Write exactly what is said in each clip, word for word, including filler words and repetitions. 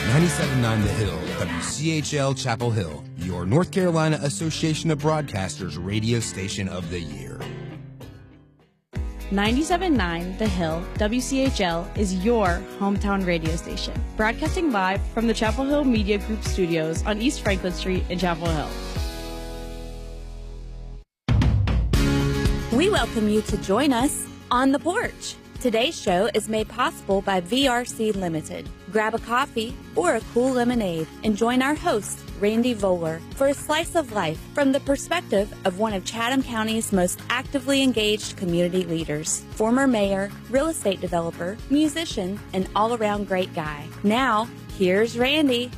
ninety-seven point nine The Hill, W C H L Chapel Hill, your North Carolina Association of Broadcasters radio station of the year. ninety-seven point nine The Hill, W C H L, is your hometown radio station, broadcasting live from the Chapel Hill Media Group studios on East Franklin Street in Chapel Hill. We welcome you to join us on the porch. Today's show is made possible by V R C Limited. Grab a coffee or a cool lemonade and join our host, Randy Voller, for a slice of life from the perspective of one of Chatham County's most actively engaged community leaders, former mayor, real estate developer, musician, and all-around great guy. Now, here's Randy.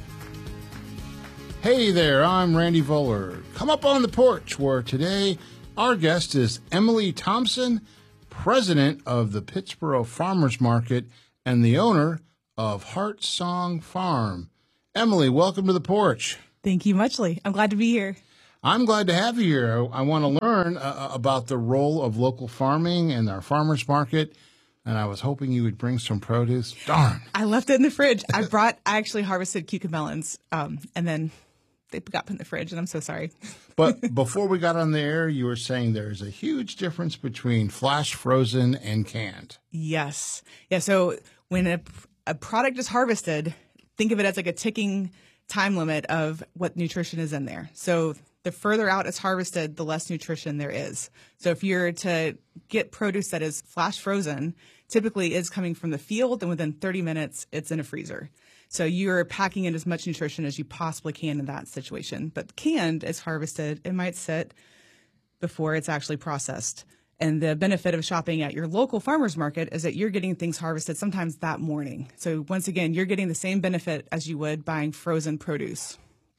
Hey there, I'm Randy Voller. Come up on the porch, where today our guest is Emily Thompson, president of the Pittsboro Farmers Market and the owner of Heart Song Farm. Emily, welcome to the porch. Thank you muchly. I'm glad to be here. I'm glad to have you here. I want to learn uh, about the role of local farming and our farmers market, and I was hoping you would bring some produce. Darn. I left it in the fridge. I brought, I actually harvested cucamelons, um, and then they got put in the fridge, and I'm so sorry. But before we got on the air, you were saying there's a huge difference between flash frozen and canned. Yes. Yeah, so when a, a product is harvested, think of it as like a ticking time limit of what nutrition is in there. So the further out it's harvested, the less nutrition there is. So if you're to get produce that is flash frozen, typically it's coming from the field, and within thirty minutes, it's in a freezer. So you're packing in as much nutrition as you possibly can in that situation. But canned is harvested. It might sit before it's actually processed. And the benefit of shopping at your local farmer's market is that you're getting things harvested sometimes that morning. So once again, you're getting the same benefit as you would buying frozen produce.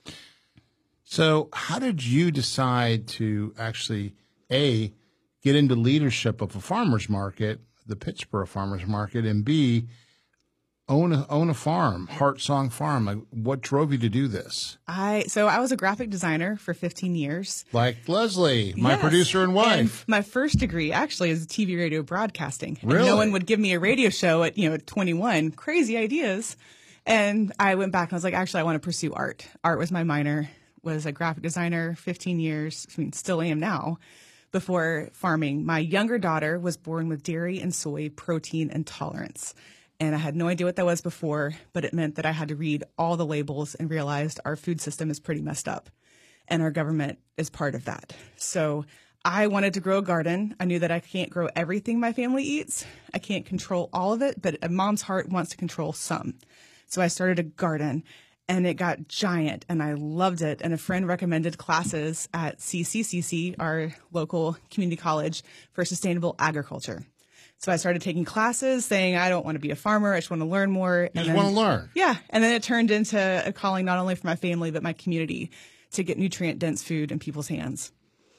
So how did you decide to actually, A, get into leadership of a farmer's market, the Pittsboro Farmers Market, and B, own a, own a farm, Heart Song Farm? Like, what drove you to do this? I so I was a graphic designer for fifteen years. Like Leslie, my Yes. producer and wife. And my first degree actually is T V radio broadcasting. And Really? no one would give me a radio show at, you know, twenty-one. Crazy ideas. And I went back and I was like, actually, I want to pursue art. Art was my minor. Was a graphic designer fifteen years. I mean, still am now. Before farming, my younger daughter was born with dairy and soy protein intolerance. And I had no idea what that was before, but it meant that I had to read all the labels and realized our food system is pretty messed up. And our government is part of that. So I wanted to grow a garden. I knew that I can't grow everything my family eats. I can't control all of it, but a mom's heart wants to control some. So I started a garden, and it got giant, and I loved it. And a friend recommended classes at C C C C, our local community college, for sustainable agriculture. So I started taking classes saying, I don't want to be a farmer. I just want to learn more. You And just want to learn. Yeah. And then it turned into a calling not only for my family, but my community to get nutrient-dense food in people's hands.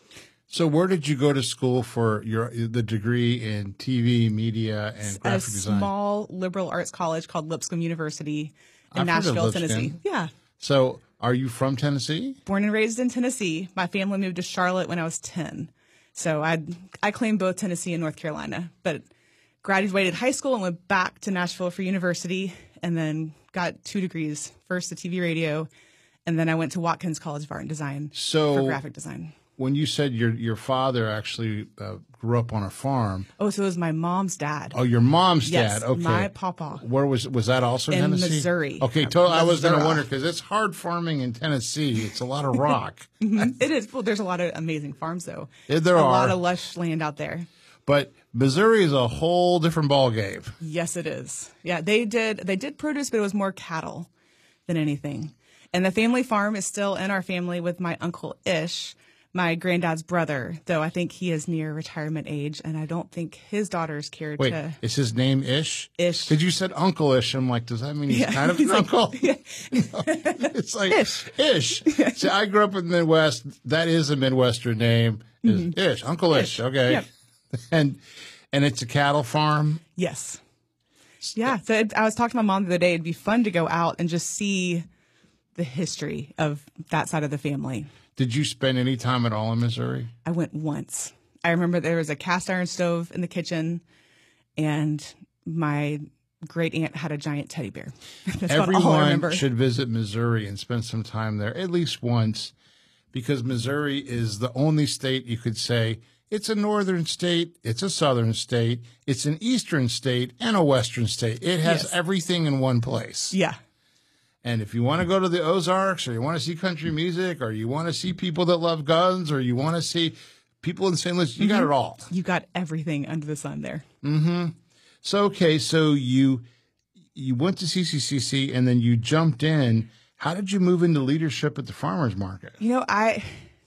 So where did you go to school for your the degree in T V, media, and A graphic design? small liberal arts college called Lipscomb University in I've heard of Nashville, Lipscomb. Tennessee. Yeah. So are you from Tennessee? Born and raised in Tennessee. My family moved to Charlotte when I was ten. So I I claim both Tennessee and North Carolina, but graduated high school and went back to Nashville for university, and then got two degrees. First the T V radio, and then I went to Watkins College of Art and Design So for graphic design. When you said your your father actually uh, grew up on a farm. Oh, so it was my mom's dad. Oh, your mom's Yes, dad. Okay, my papa. Where was was that also In Tennessee? Missouri. Okay, to, I was going to Missouri. wonder because it's hard farming in Tennessee. It's a lot of rock. It is. Well, there's a lot of amazing farms, though. Yeah, there a are. lot of lush land out there. But Missouri is a whole different ballgame. Yes, it is. Yeah, they did. They did produce, but it was more cattle than anything. And the family farm is still in our family with my uncle Ish, my granddad's brother. Though I think he is near retirement age, and I don't think his daughters cared Wait, to. is his name Ish? Ish. Did you said Uncle Ish? I'm like, does that mean he's Yeah, kind of he's an like- uncle? yeah. It's like Ish. Ish. See, I grew up in the Midwest. That is a Midwestern name. Is Ish. Uncle Ish. Ish. Okay. Yep. And and it's a cattle farm. Yes. Yeah. So it, I was talking to my mom the other day. It'd be fun to go out and just see the history of that side of the family. Did you spend any time at all in Missouri? I went once. I remember there was a cast iron stove in the kitchen, and my great aunt had a giant teddy bear. That's about all I Everyone remember. should visit Missouri and spend some time there at least once, because Missouri is the only state you could say it's a northern state, it's a southern state, it's an eastern state, and a western state. It has Yes. everything in one place. Yeah. And if you want to go to the Ozarks, or you want to see country music, or you want to see people that love guns, or you want to see people in Saint Louis, you got it all. You got everything under the sun there. So, okay, so you you went to C C C C and then you jumped in. How did you move into leadership at the farmers market? You know, I,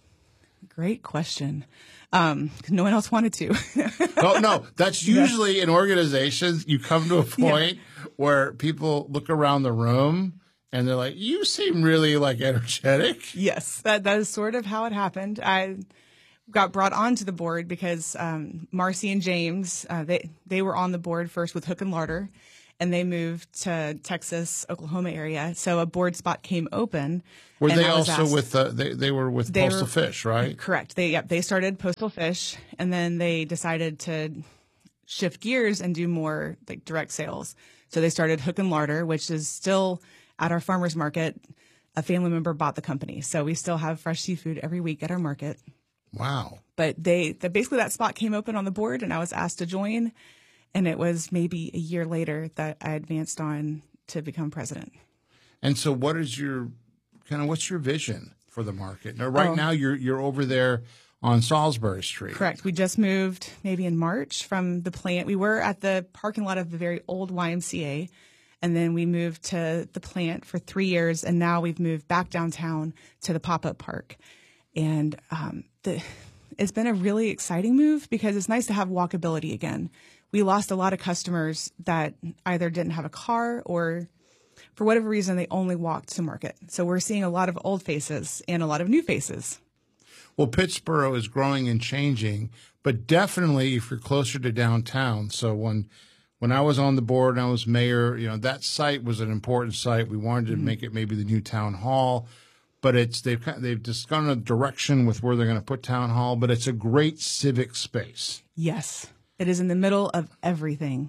great question. Um, 'cause no one else wanted to. Oh, no, that's usually in organizations. You come to a point where people look around the room and they're like, you seem really like energetic. Yes, that, that is sort of how it happened. I got brought onto the board because um, Marcy and James, uh, they, they were on the board first with Hook and Larder, and they moved to Texas, Oklahoma area. So a board spot came open. Were and they I was also asked- with, uh, they, they were with They Postal were- Fish, right? Correct. They yep, they started Postal Fish, and then they decided to shift gears and do more like direct sales. So they started Hook and Larder, which is still at our farmers market. A family member bought the company, so we still have fresh seafood every week at our market. Wow. But they, the, basically that spot came open on the board, and I was asked to join. And it was maybe a year later that I advanced on to become president. And so what is your, kind of, what's your vision for the market? Now, right Oh. now you're you're over there on Salisbury Street. Correct. We just moved maybe in March from the plant. We were at the parking lot of the very old Y M C A, and then we moved to the plant for three years, and now we've moved back downtown to the pop-up park. And um, the, it's been a really exciting move because it's nice to have walkability again. We lost a lot of customers that either didn't have a car or for whatever reason, they only walked to market. So we're seeing a lot of old faces and a lot of new faces. Well, Pittsboro is growing and changing, but definitely if you're closer to downtown. So when when I was on the board and I was mayor, you know, that site was an important site. We wanted to make it maybe the new town hall, but it's they've kind of- they've just gone a direction with where they're going to put town hall. But it's a great civic space. Yes, it is in the middle of everything.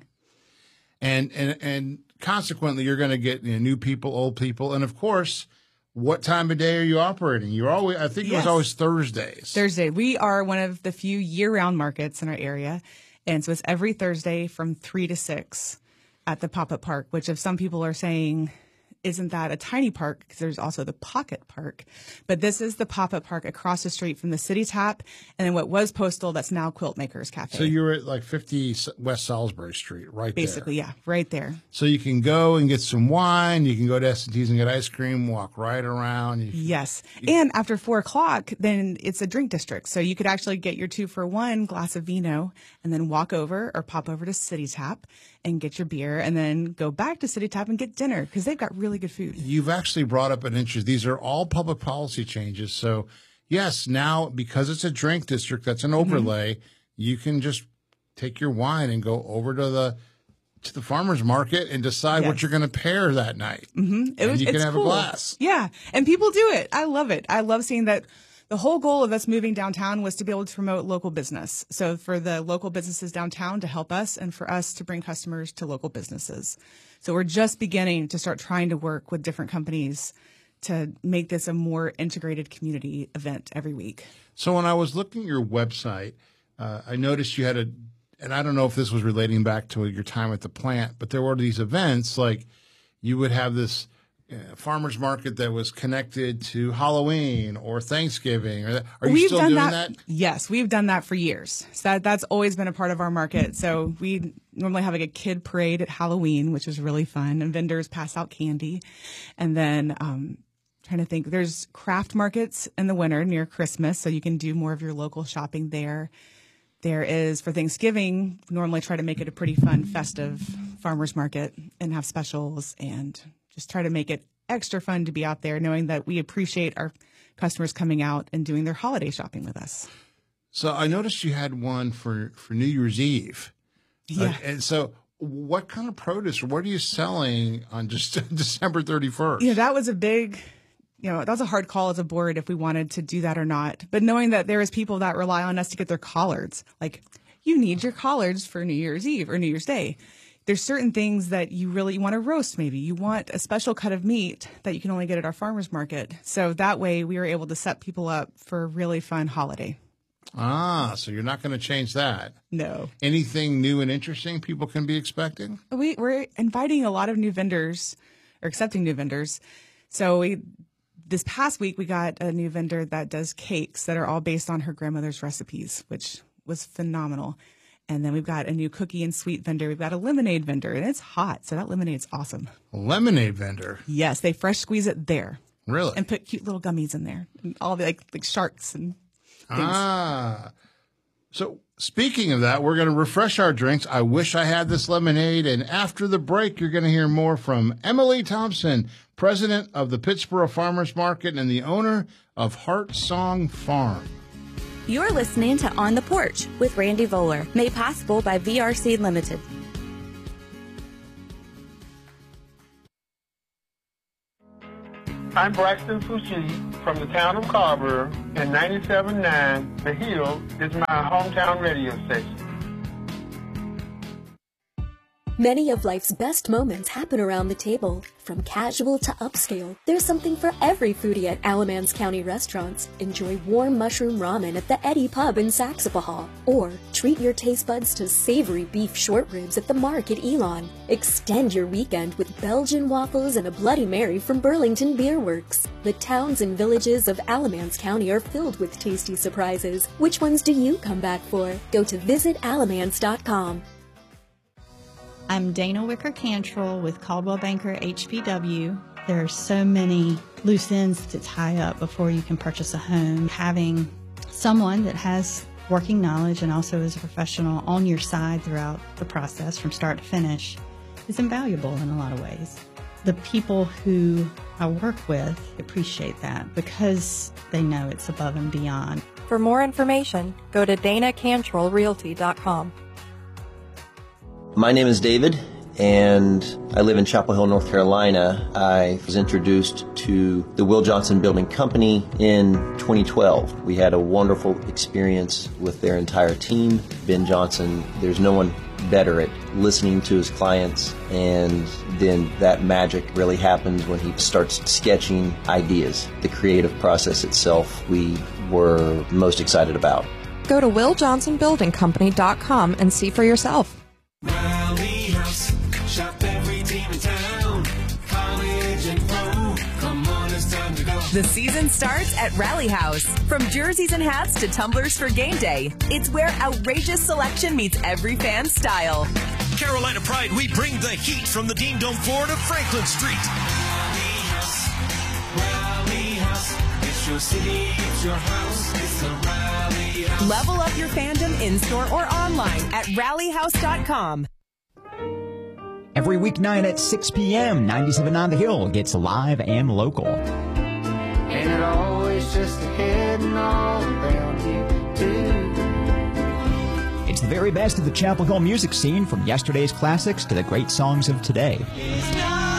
And and and consequently, you're going to get, you know, new people, old people, and of course, what time of day are you operating? You're always, I think it was Yes. always Thursdays. Thursday. We are one of the few year-round markets in our area. And so it's every Thursday from three to six at the pop-up park, which if some people are saying, isn't that a tiny park? Because there's also the Pocket Park. But this is the pop-up park across the street from the City Tap and then what was Postal, that's now Quilt Makers Cafe. So you're at like fifty West Salisbury Street, right Basically, there. yeah, right there. So you can go and get some wine. You can go to S and T's and get ice cream. Walk right around. You can- Yes. And after four o'clock, then it's a drink district. So you could actually get your two for one glass of vino and then walk over or pop over to City Tap and get your beer and then go back to City Tap and get dinner because they've got really good food. You've actually brought up an interest. These are all public policy changes. So yes, now because it's a drink district, that's an overlay. You can just take your wine and go over to the to the farmer's market and decide what Yes. you're going to pair that night. Mm-hmm. It was, and you can it's have cool. a glass. Yeah. And people do it. I love it. I love seeing that. The whole goal of us moving downtown was to be able to promote local business. So for the local businesses downtown to help us and for us to bring customers to local businesses. So we're just beginning to start trying to work with different companies to make this a more integrated community event every week. So when I was looking at your website, uh, I noticed you had a, and I don't know if this was relating back to your time at the plant, but there were these events like you would have this uh, farmer's market that was connected to Halloween or Thanksgiving. Or that. Are you We've still done doing that, that? Yes, we've done that for years. So that, that's always been a part of our market. So we normally have like a kid parade at Halloween, which is really fun, and vendors pass out candy. And then um, trying to think, there's craft markets in the winter near Christmas, so you can do more of your local shopping there. There is for Thanksgiving, normally try to make it a pretty fun, festive farmers market and have specials and just try to make it extra fun to be out there, knowing that we appreciate our customers coming out and doing their holiday shopping with us. So I noticed you had one for, for New Year's Eve. Yeah. Uh, and so what kind of produce or what are you selling on just December thirty-first? Yeah, that was a big, you know, that was a hard call as a board if we wanted to do that or not. But knowing that there is people that rely on us to get their collards, like you need your collards for New Year's Eve or New Year's Day. there's certain things that you really you want to roast. Maybe you want a special cut of meat that you can only get at our farmers market. So that way we were able to set people up for a really fun holiday. Ah, so you're not going to change that. No. Anything new and interesting people can be expecting? We, we're inviting a lot of new vendors or accepting new vendors. So we, this past week, we got a new vendor that does cakes that are all based on her grandmother's recipes, which was phenomenal. And then we've got a new cookie and sweet vendor. We've got a lemonade vendor, and it's hot, so that lemonade's awesome. A lemonade vendor? Yes, they fresh squeeze it there. Really? And put cute little gummies in there, and all the like like sharks and things. Ah. So speaking of that, we're going to refresh our drinks. I wish I had this lemonade. And after the break, you're going to hear more from Emily Thompson, president of the Pittsboro Farmers Market and the owner of Heart Song Farm. You're listening to On the Porch with Randy Voller, made possible by V R C Limited. I'm Braxton Fushi from the town of Carver, and ninety-seven point nine The Hill is my hometown radio station. Many of life's best moments happen around the table. From casual to upscale, there's something for every foodie at Alamance County restaurants. Enjoy warm mushroom ramen at the Eddie Pub in Saxapahaw. Or treat your taste buds to savory beef short ribs at the Mark at Elon. Extend your weekend with Belgian waffles and a Bloody Mary from Burlington Beer Works. The towns and villages of Alamance County are filled with tasty surprises. Which ones do you come back for? Go to visit alamance dot com. I'm Dana Wicker Cantrell with Caldwell Banker H P W. There are so many loose ends to tie up before you can purchase a home. Having someone that has working knowledge and also is a professional on your side throughout the process from start to finish is invaluable in a lot of ways. The people who I work with appreciate that because they know it's above and beyond. For more information, go to dana cantrell realty dot com. My name is David, and I live in Chapel Hill, North Carolina. I was introduced to the Will Johnson Building Company in twenty twelve. We had a wonderful experience with their entire team. Ben Johnson, there's no one better at listening to his clients, and then that magic really happens when he starts sketching ideas. The creative process itself we were most excited about. Go to will johnson building company dot com and see for yourself. Rally House, shop every team in town. College and pro, come on, it's time to go. The season starts at Rally House. From jerseys and hats to tumblers for game day, it's where outrageous selection meets every fan's style. Carolina Pride, we bring the heat from the Dean Dome floor to Franklin Street. Rally House, Rally House, it's your city, it's your house, it's the Rally House. Level up your fandom in-store or online at rally house dot com. Every weeknight at six p.m., ninety-seven point nine The Hill gets live and local. And it always just ahead and all around you, too. It's the very best of the Chapel Hill music scene, from yesterday's classics to the great songs of today. It's not